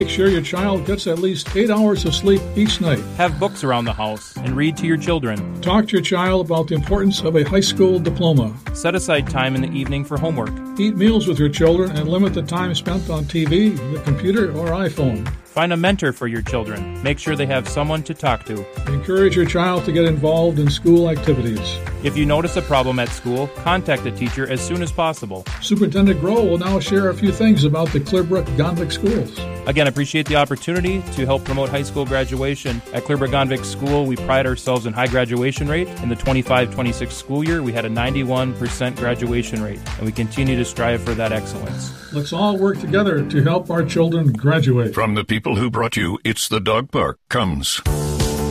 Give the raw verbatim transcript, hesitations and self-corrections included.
Make sure your child gets at least eight hours of sleep each night. Have books around the house and read to your children. Talk to your child about the importance of a high school diploma. Set aside time in the evening for homework. Eat meals with your children and limit the time spent on T V, the computer, or iPhone. Find a mentor for your children. Make sure they have someone to talk to. Encourage your child to get involved in school activities. If you notice a problem at school, contact a teacher as soon as possible. Superintendent Grohl will now share a few things about the Clearbrook-Gonvick schools. Again, appreciate the opportunity to help promote high school graduation. At Clearbrook-Gonvick School, we pride ourselves in high graduation rate. In the twenty-five twenty-six school year, we had a ninety-one percent graduation rate, and we continue to strive for that excellence. Let's all work together to help our children graduate. From the people who brought you It's the Dog Park comes